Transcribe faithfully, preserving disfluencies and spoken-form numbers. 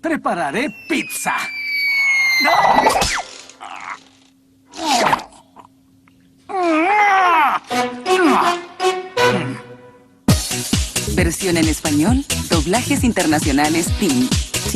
Prepararé pizza. Versión en español, doblajes internacionales T I M.